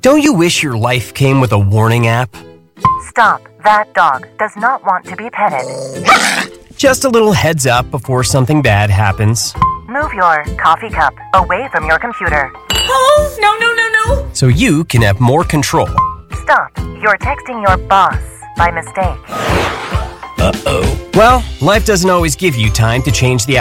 Don't you wish your life came with a warning app? Stop. That dog does not want to be petted. Just a little heads up before something bad happens. Move your coffee cup away from your computer. Oh, no. So you can have more control. Stop. You're texting your boss by mistake. Well, life doesn't always give you time to change the